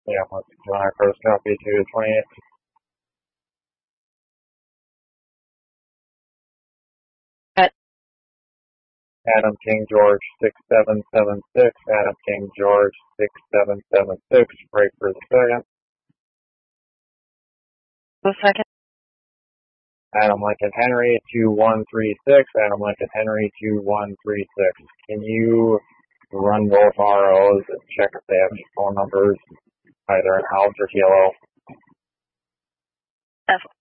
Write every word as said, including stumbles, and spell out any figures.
Yeah, let's run our first copy to the twentieth. At Adam King George six seven seven six. Adam King George six seven seven six. Break for the second. the second. Adam Lincoln Henry two one three six. Adam Lincoln Henry two one three six. Can you run both R Os and check if they have any phone numbers, either in house or T L O? F